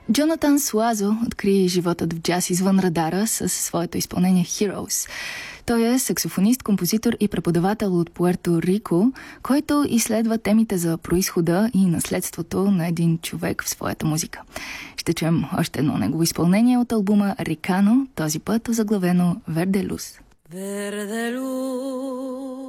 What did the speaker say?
Джонатан Суазо откри животът в джаз извън радара с своето изпълнение Heroes. Той е саксофонист, композитор и преподавател от Пуерто Рико, който изследва темите за произхода и наследството на един човек в своята музика. Ще чуем още едно негово изпълнение от албума Рикано, този път озаглавено Верде Лус. Verde luz